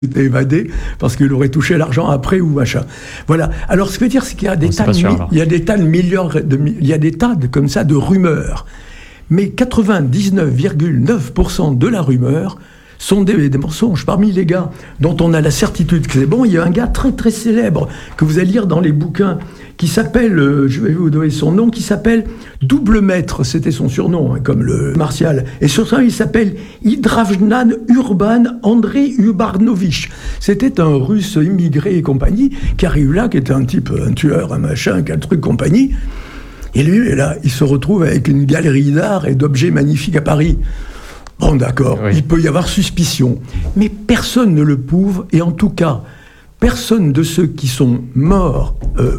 était évadé parce qu'il aurait touché l'argent après ou machin. Voilà. Alors, ce que je veux dire, c'est qu'il y a des tas comme ça de rumeurs. Mais 99,9% de la rumeur sont des mensonges. Parmi les gars dont on a la certitude que c'est bon, il y a un gars très très célèbre que vous allez lire dans les bouquins qui s'appelle, je vais vous donner son nom, qui s'appelle Double Maître, c'était son surnom, comme le Martial. Et sur ça, il s'appelle Hydravnan Urban André Ubarnovich. C'était un Russe immigré et compagnie qui arrive là, qui était un type, un tueur, un machin, quel truc compagnie. Et lui, là, il se retrouve avec une galerie d'art et d'objets magnifiques à Paris. Bon, d'accord, oui. Il peut y avoir suspicion. Mais personne ne le prouve, et en tout cas, personne de ceux qui sont morts,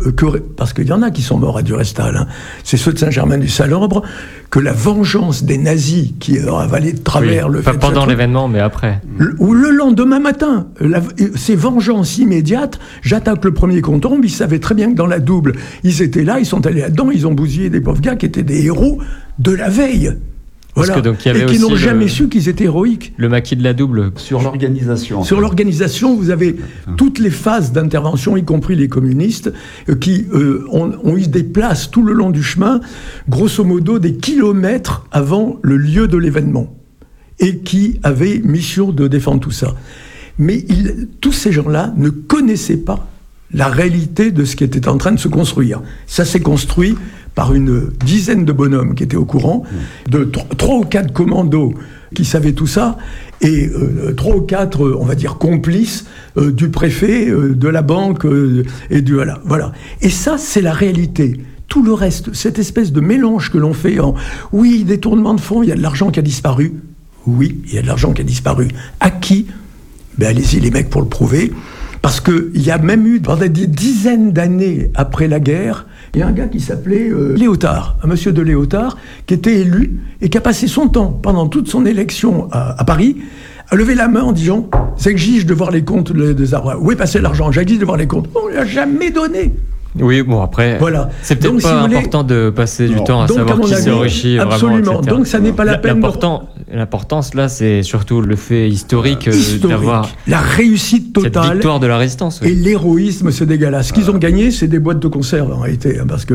parce qu'il y en a qui sont morts à Durestal, hein, c'est ceux de Saint-Germain-du-Salombre, que la vengeance des nazis qui ont avalé de travers le fait... Pas pendant l'événement, mais après. Ou le lendemain matin. Ces vengeances immédiates, j'attaque le premier qu'on tombe, ils savaient très bien que dans la double, ils étaient là, ils sont allés là-dedans, ils ont bousillé des pauvres gars qui étaient des héros de la veille. Voilà. Donc, et qui n'ont jamais su qu'ils étaient héroïques. Le maquis de la double. Sur l'organisation. Sur l'organisation, vous avez toutes les phases d'intervention, y compris les communistes, qui ont eu des places tout le long du chemin, grosso modo des kilomètres avant le lieu de l'événement, et qui avaient mission de défendre tout ça. Mais tous ces gens-là ne connaissaient pas la réalité de ce qui était en train de se construire. Ça s'est construit par une dizaine de bonhommes qui étaient au courant, de 3 ou 4 commandos qui savaient tout ça, et 3 ou 4, on va dire, complices du préfet, de la banque, et du... Voilà. Et ça, c'est la réalité. Tout le reste, cette espèce de mélange que l'on fait en... Oui, détournement de fonds, il y a de l'argent qui a disparu. Oui, il y a de l'argent qui a disparu. À qui ? Ben allez-y les mecs pour le prouver. Parce qu'il y a même eu, pendant des dizaines d'années après la guerre, il y a un gars qui s'appelait Léotard, un monsieur de Léotard, qui était élu et qui a passé son temps, pendant toute son élection à Paris, à lever la main en disant « J'exige de voir les comptes des arbres. Où est passé l'argent ? J'exige de voir les comptes. » On ne l'a jamais donné. Oui, bon, après, voilà. C'est peut-être donc, pas important de passer du temps à savoir qui s'est enrichi vraiment, absolument. etc. Donc ça n'est pas la peine. L'importance, là, c'est surtout le fait historique d'avoir la réussite totale, cette victoire de la résistance. Oui. Et l'héroïsme, c'est dégueulasse. Ce qu'ils ont gagné, c'est des boîtes de conserve, en réalité, hein, parce que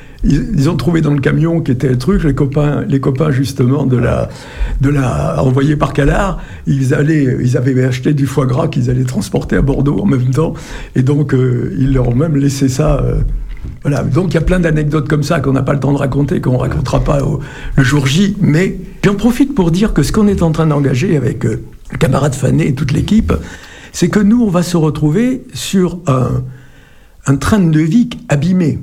ils ont trouvé dans le camion qui était le truc, les copains justement de la envoyés par Calard, ils avaient acheté du foie gras qu'ils allaient transporter à Bordeaux en même temps, et donc ils leur ont même laissé ça. Voilà. Donc il y a plein d'anecdotes comme ça qu'on n'a pas le temps de raconter, qu'on racontera pas le jour J, mais j'en profite pour dire que ce qu'on est en train d'engager avec le camarade Fanet et toute l'équipe, c'est que nous on va se retrouver sur un train de Neuvic abîmé.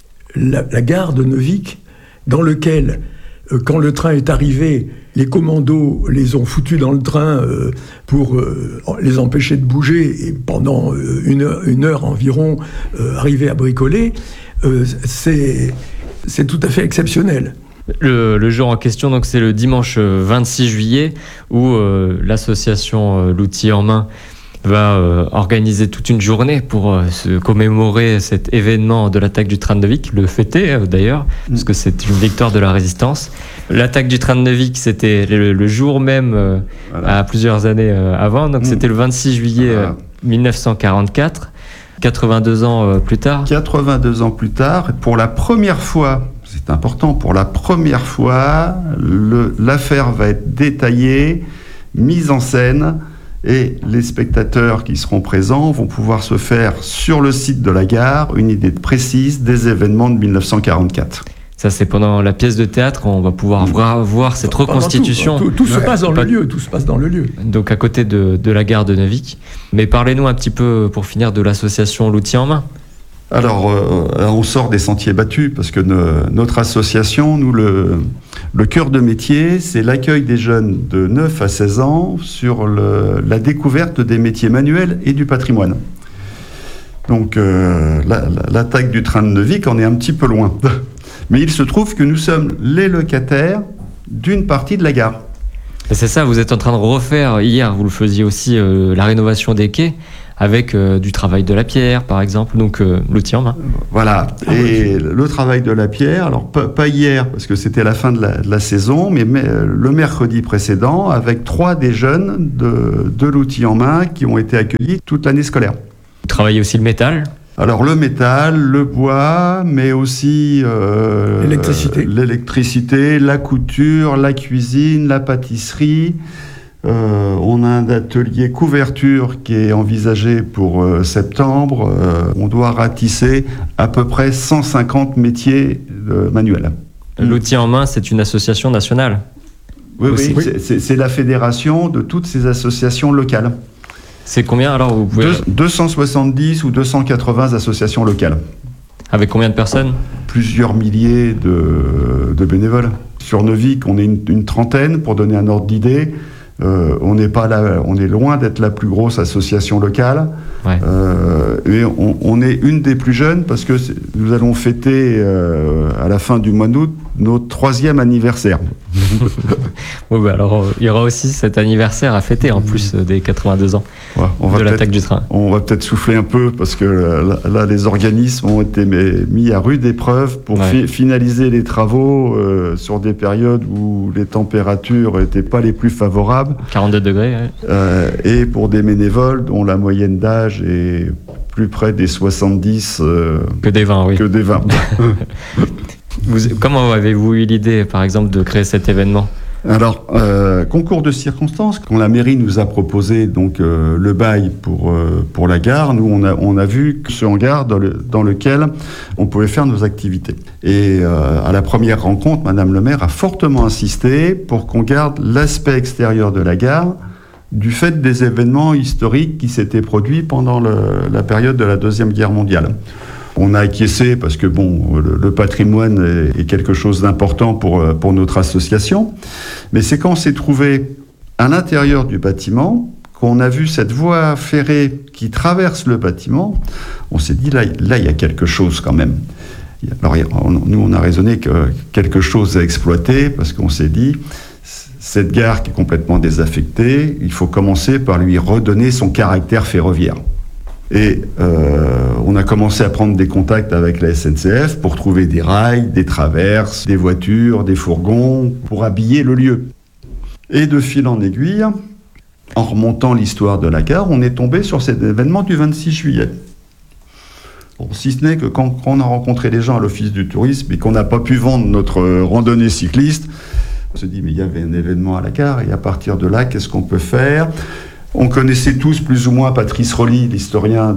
La gare de Neuvic, dans lequel, quand le train est arrivé, les commandos les ont foutus dans le train pour les empêcher de bouger, et pendant une heure environ, arriver à bricoler, c'est tout à fait exceptionnel. Le jour en question, donc, c'est le dimanche 26 juillet, où l'association L'Outil en Main va organiser toute une journée pour se commémorer cet événement de l'attaque du train de Neuvic, le fêter d'ailleurs, parce que c'est une victoire de la résistance. L'attaque du train de Neuvic, c'était le jour même, à plusieurs années avant, donc c'était le 26 juillet 1944, 82 ans plus tard. 82 ans plus tard, pour la première fois, c'est important, pour la première fois, l'affaire va être détaillée, mise en scène, et les spectateurs qui seront présents vont pouvoir se faire sur le site de la gare une idée précise des événements de 1944. Ça, c'est pendant la pièce de théâtre, on va pouvoir voir cette reconstitution. Tout se passe dans le lieu, tout se passe dans le lieu. Donc à côté de la gare de Neuvic. Mais parlez-nous un petit peu, pour finir, de l'association L'Outil en Main. Alors, on sort des sentiers battus, parce que notre association, nous, le cœur de métier, c'est l'accueil des jeunes de 9 à 16 ans sur la découverte des métiers manuels et du patrimoine. Donc, l'attaque du train de Neuvic en est un petit peu loin. Mais il se trouve que nous sommes les locataires d'une partie de la gare. Et c'est ça, vous êtes en train de refaire, hier, vous le faisiez aussi, la rénovation des quais, avec du travail de la pierre, par exemple, donc l'outil en main. Voilà. Et le travail de la pierre, alors pas hier, parce que c'était la fin de la saison, mais le mercredi précédent, avec 3 des jeunes de l'outil en main qui ont été accueillis toute l'année scolaire. Vous travaillez aussi le métal ? Alors le métal, le bois, mais aussi l'électricité, la couture, la cuisine, la pâtisserie. On a un atelier couverture qui est envisagé pour septembre. On doit ratisser à peu près 150 métiers manuels. L'outil en main, c'est une association nationale. Oui, c'est la fédération de toutes ces associations locales. C'est combien alors vous pouvez... 270 ou 280 associations locales. Avec combien de personnes ? Plusieurs milliers de bénévoles. Sur Neuvic, on est une trentaine, pour donner un ordre d'idée. On est loin d'être la plus grosse association locale. Ouais. Et on est une des plus jeunes parce que nous allons fêter à la fin du mois d'août notre 3e anniversaire. Oui, bah alors il y aura aussi cet anniversaire à fêter en plus des 82 ans de l'attaque du train. On va peut-être souffler un peu parce que là les organismes ont été mis à rude épreuve pour finaliser les travaux sur des périodes où les températures n'étaient pas les plus favorables. 42 degrés. Ouais. Et pour des bénévoles dont la moyenne d'âge est plus près des 70 que des 20, oui. Que des 20. Comment avez-vous eu l'idée, par exemple, de créer cet événement ? Alors, concours de circonstances, quand la mairie nous a proposé donc le bail pour la gare, nous on a vu ce hangar dans lequel on pouvait faire nos activités. Et à la première rencontre, Madame le maire a fortement insisté pour qu'on garde l'aspect extérieur de la gare du fait des événements historiques qui s'étaient produits pendant la période de la Deuxième Guerre mondiale. On a acquiescé parce que le patrimoine est quelque chose d'important pour notre association. Mais c'est quand on s'est trouvé à l'intérieur du bâtiment qu'on a vu cette voie ferrée qui traverse le bâtiment. On s'est dit, là, il y a quelque chose quand même. Alors, nous, on a raisonné que quelque chose à exploiter parce qu'on s'est dit, cette gare qui est complètement désaffectée, il faut commencer par lui redonner son caractère ferroviaire. Et on a commencé à prendre des contacts avec la SNCF pour trouver des rails, des traverses, des voitures, des fourgons, pour habiller le lieu. Et de fil en aiguille, en remontant l'histoire de la gare, on est tombé sur cet événement du 26 juillet. Bon, si ce n'est que quand on a rencontré les gens à l'Office du tourisme et qu'on n'a pas pu vendre notre randonnée cycliste, on se dit mais il y avait un événement à la gare et à partir de là, qu'est-ce qu'on peut faire ? On connaissait tous plus ou moins Patrice Rolly, l'historien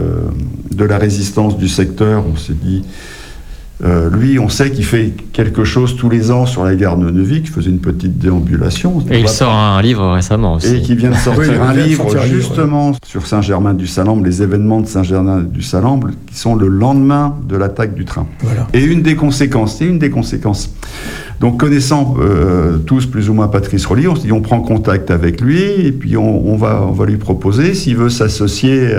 de la résistance du secteur. On s'est dit, lui, on sait qu'il fait quelque chose tous les ans sur la gare de Neuvic, il faisait une petite déambulation. Et il sort un livre récemment aussi. Et qui vient de sortir un livre justement sur Saint-Germain-du-Salambre, les événements de Saint-Germain-du-Salambre, qui sont le lendemain de l'attaque du train. Voilà. Et une des conséquences. Donc, connaissant tous plus ou moins Patrice Rolly, on se dit on prend contact avec lui et puis on va lui proposer s'il veut s'associer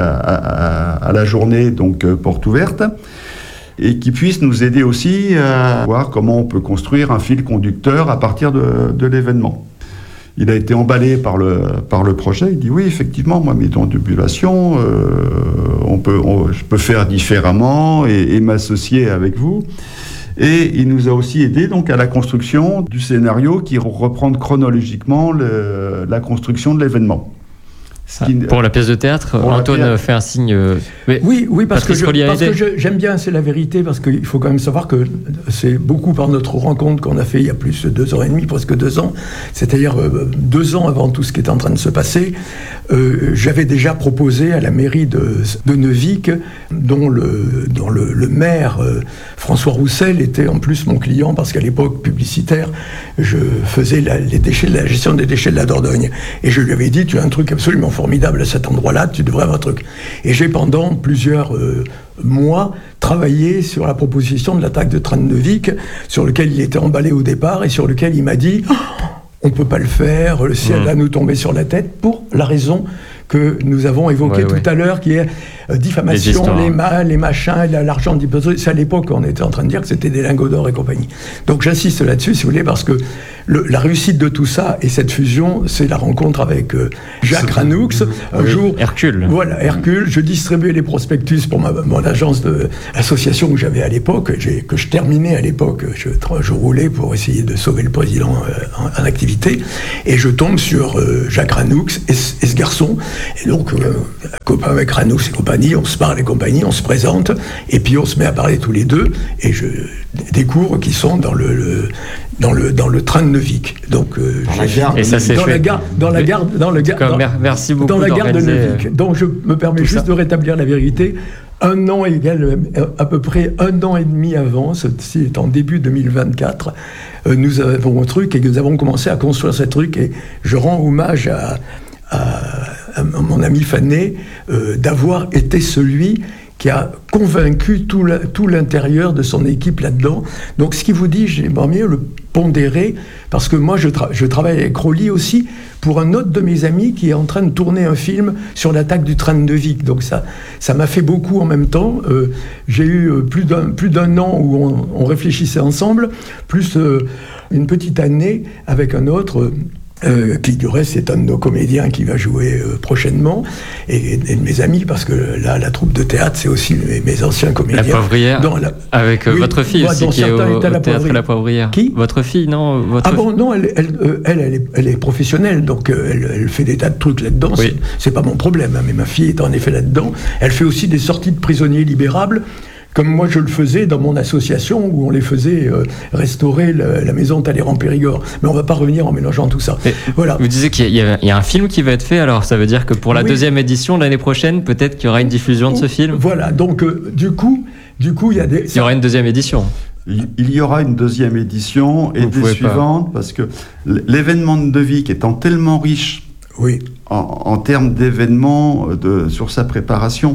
à la journée donc porte ouverte et qu'il puisse nous aider aussi à voir comment on peut construire un fil conducteur à partir de l'événement. Il a été emballé par le projet. Il dit oui, effectivement, moi mes déambulations, je peux faire différemment et m'associer avec vous. Et il nous a aussi aidé donc à la construction du scénario qui reprend chronologiquement la construction de l'événement. Pour la pièce de théâtre, Antoine fait un signe. Oui, parce que j'aime bien, c'est la vérité, parce qu'il faut quand même savoir que c'est beaucoup par notre rencontre qu'on a fait il y a plus de 2 ans et demi, presque 2 ans, c'est-à-dire 2 ans avant tout ce qui est en train de se passer. J'avais déjà proposé à la mairie de Neuvic, dont le maire François Roussel était en plus mon client, parce qu'à l'époque publicitaire, je faisais la gestion des déchets de la Dordogne. Et je lui avais dit, tu as un truc absolument formidable à cet endroit-là, tu devrais avoir un truc. Et j'ai pendant plusieurs mois travaillé sur la proposition de l'attaque de train de Neuvic, sur lequel il était emballé au départ et sur lequel il m'a dit on ne peut pas le faire, le ciel va nous tomber sur la tête, pour la raison que nous avons évoquée tout à l'heure, qui est diffamation, les machins, l'argent diplomatique. C'est à l'époque qu'on était en train de dire que c'était des lingots d'or et compagnie. Donc j'insiste là-dessus, si vous voulez, parce que la réussite de tout ça et cette fusion, c'est la rencontre avec Jacques Ranoux. Un jour, Hercule. Voilà, Hercule. Je distribuais les prospectus pour mon agence d'association que j'avais à l'époque, que je terminais à l'époque. Je roulais pour essayer de sauver le président en activité. Et je tombe sur Jacques Ranoux et ce garçon. Et donc, copain avec Ranoux et compagnie, on se parle et compagnie, on se présente. Et puis, on se met à parler tous les deux. Et je découvre qu'ils sont dans le train de Neuvic. Donc, et ça s'est fait. Merci beaucoup. Dans la gare de Neuvic. Donc, je me permets juste de rétablir la vérité. Un an égale à peu près 1 an et demi avant, ceci est en début 2024, nous avons un truc et nous avons commencé à construire ce truc et je rends hommage à mon ami Fanet d'avoir été celui qui a convaincu tout l'intérieur de son équipe là-dedans. Donc ce qui vous dit, j'aimerais mieux le pondérer, parce que moi je travaille avec Crowley aussi, pour un autre de mes amis qui est en train de tourner un film sur l'attaque du train de Neuvic. Donc ça m'a fait beaucoup en même temps. J'ai eu plus d'un an où on réfléchissait ensemble, plus une petite année avec un autre... qui du reste est un de nos comédiens qui va jouer prochainement et de mes amis, parce que là la troupe de théâtre c'est aussi mes anciens comédiens. La Poivrière, avec votre fille aussi qui est au théâtre La Poivrière. Qui ? Votre fille, non non, elle est professionnelle, donc elle fait des tas de trucs là-dedans, oui. C'est pas mon problème, hein, mais ma fille est en effet là-dedans. Elle fait aussi des sorties de prisonniers libérables, comme moi je le faisais dans mon association où on les faisait restaurer la maison Talleyrand-Périgord. Mais on ne va pas revenir en mélangeant tout ça. Voilà. Vous disiez qu'il y a un film qui va être fait, alors ça veut dire que pour la deuxième édition l'année prochaine, peut-être qu'il y aura une diffusion de ce film ? Voilà, donc du coup il y a des... Il y aura une deuxième édition. Il y aura une deuxième édition et des suivantes, parce que l'événement de Neuvic étant tellement riche... Oui. En termes d'événements sur sa préparation,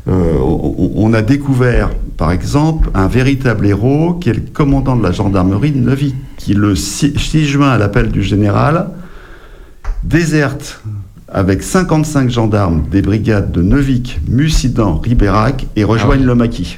on a découvert, par exemple, un véritable héros qui est le commandant de la gendarmerie de Neuvic, qui le 6 juin, à l'appel du général, déserte avec 55 gendarmes des brigades de Neuvic, Mussidan, Ribérac et rejoignent le maquis.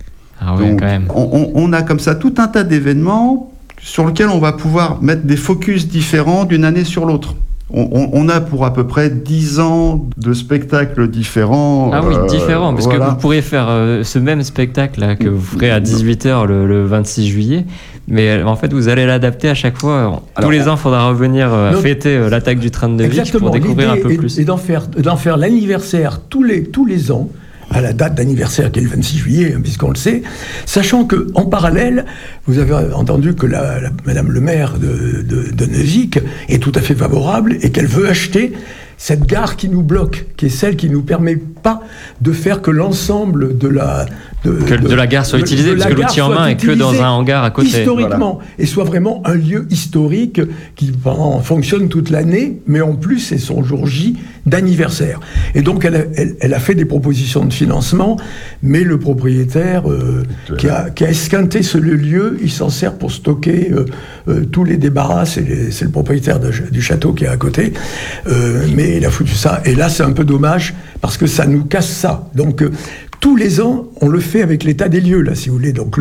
Ah oui, quand même. On a comme ça tout un tas d'événements sur lesquels on va pouvoir mettre des focus différents d'une année sur l'autre. On a pour à peu près 10 ans de spectacles différents. Ah oui, différents, parce que vous pourriez faire ce même spectacle là, que vous ferez à 18h le 26 juillet, mais en fait vous allez l'adapter à chaque fois. Tous les ans, il faudra revenir fêter l'attaque du train de Neuvic pour découvrir un peu plus. Et d'en faire l'anniversaire tous les ans, à la date d'anniversaire qui est le 26 juillet, puisqu'on le sait, sachant qu'en parallèle, vous avez entendu que Madame le maire de Neuvic est tout à fait favorable et qu'elle veut acheter cette gare qui nous bloque, qui est celle qui ne nous permet pas de faire que l'ensemble de la gare soit utilisée, parce que l'outil en main est que dans un hangar à côté. Historiquement, et soit vraiment un lieu historique qui fonctionne toute l'année, mais en plus c'est son jour J d'anniversaire. Et donc elle a fait des propositions de financement, mais le propriétaire qui a esquinté ce lieu, il s'en sert pour stocker tous les débarras, c'est le propriétaire du château qui est à côté, mais il a foutu ça. Et là c'est un peu dommage, parce que ça nous casse ça. Donc tous les ans, on le fait avec l'état des lieux, là, si vous voulez. Donc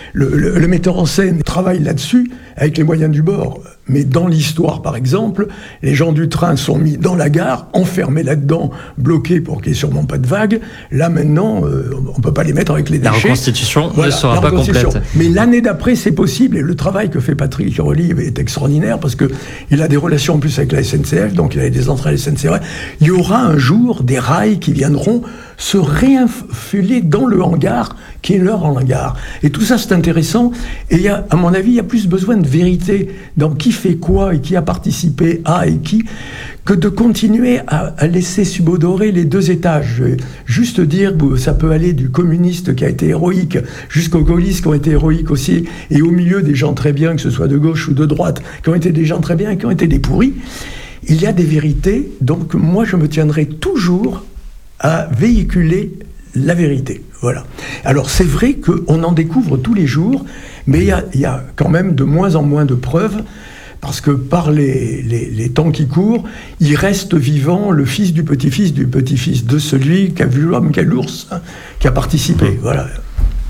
le metteur en scène travaille là-dessus avec les moyens du bord. Mais dans l'histoire, par exemple, les gens du train sont mis dans la gare, enfermés là-dedans, bloqués pour qu'il n'y ait sûrement pas de vagues. Là, maintenant, on ne peut pas les mettre avec les déchets. La reconstitution ne sera pas complète. Mais l'année d'après, c'est possible. Et le travail que fait Patrick Relive est extraordinaire, parce qu'il a des relations en plus avec la SNCF, donc il a des entrées à la SNCF. Il y aura un jour des rails qui viendront se réinfiler dans le hangar qui est leur hangar. Et tout ça, c'est intéressant. Et à mon avis, il y a plus besoin de vérité dans qui fait quoi et qui a participé à et qui, que de continuer à laisser subodorer les deux étages. Juste dire, ça peut aller du communiste qui a été héroïque jusqu'aux gaullistes qui ont été héroïques aussi, et au milieu des gens très bien, que ce soit de gauche ou de droite, qui ont été des gens très bien et qui ont été des pourris. Il y a des vérités, donc moi je me tiendrai toujours à véhiculer la vérité. Voilà. Alors c'est vrai qu'on en découvre tous les jours, mais il y a quand même de moins en moins de preuves, parce que par les temps qui courent, il reste vivant le fils du petit-fils de celui qui a vu l'homme, qui a l'ours, hein, qui a participé. Voilà.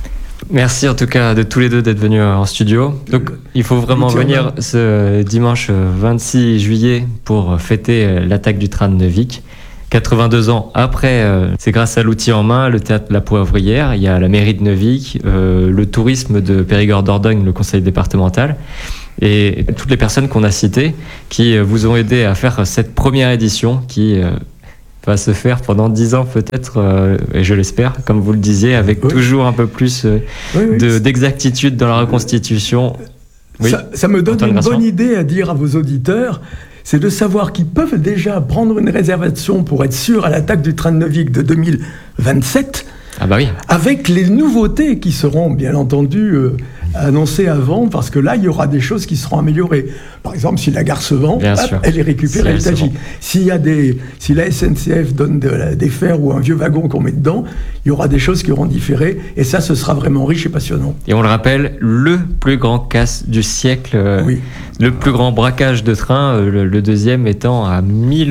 Merci en tout cas de tous les deux d'être venus en studio. Donc il faut vraiment venir ce dimanche 26 juillet pour fêter l'attaque du train de Neuvic. 82 ans après, c'est grâce à l'outil en main, le théâtre La Poivrière, il y a la mairie de Neuvic, le tourisme de Périgord-Dordogne, le conseil départemental, et toutes les personnes qu'on a citées qui vous ont aidé à faire cette première édition qui va se faire pendant 10 ans peut-être, et je l'espère, comme vous le disiez, avec toujours un peu plus d'exactitude dans la reconstitution. Oui, ça me donne une bonne idée à dire à vos auditeurs, c'est de savoir qu'ils peuvent déjà prendre une réservation pour être sûrs à l'attaque du train de Neuvic de 2027, avec les nouveautés qui seront bien entendu annoncées avant, parce que là, il y aura des choses qui seront améliorées. Par exemple, si la gare se vend, elle est récupérée à l'étage. Si la SNCF donne des fers ou un vieux wagon qu'on met dedans, il y aura des choses qui auront différé, et ça, ce sera vraiment riche et passionnant. Et on le rappelle, le plus grand casse du siècle, le plus grand braquage de train, le deuxième étant à 1000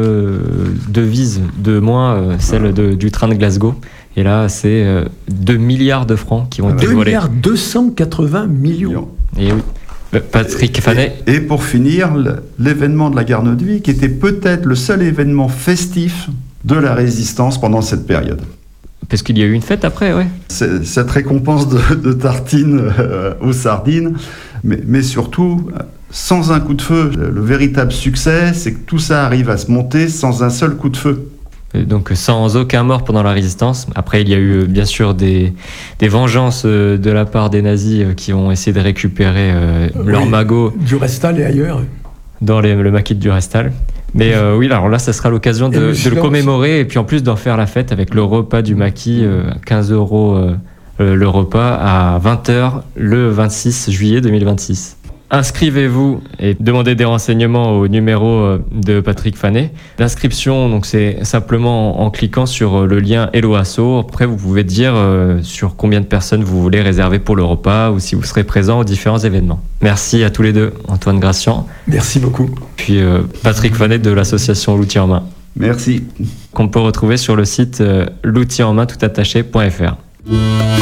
devises de moins, celle du train de Glasgow. Et là, c'est 2 milliards de francs qui ont été volés. 2 milliards 280 millions. Et oui. Patrick Fanet. Et pour finir, l'événement de la gare Neuvic était peut-être le seul événement festif de la résistance pendant cette période. Parce qu'il y a eu une fête après, ouais. Cette récompense de tartines aux sardines, mais surtout, sans un coup de feu. Le véritable succès, c'est que tout ça arrive à se monter sans un seul coup de feu. Donc sans aucun mort pendant la résistance. Après, il y a eu bien sûr des vengeances de la part des nazis qui ont essayé de récupérer leurs magots. Du Restal et ailleurs. Dans le maquis du Restal. Mais oui, alors là, ça sera l'occasion de le commémorer et puis en plus d'en faire la fête avec le repas du maquis, 15 € le repas à 20h le 26 juillet 2026. Inscrivez-vous et demandez des renseignements au numéro de Patrick Fanet. L'inscription, donc, c'est simplement en cliquant sur le lien Hello Asso. Après, vous pouvez dire sur combien de personnes vous voulez réserver pour le repas ou si vous serez présent aux différents événements. Merci à tous les deux, Antoine Gracian. Merci beaucoup. Puis Patrick Fanet de l'association L'Outil en Main. Merci. Qu'on peut retrouver sur le site l'outilenmain toutattaché.fr.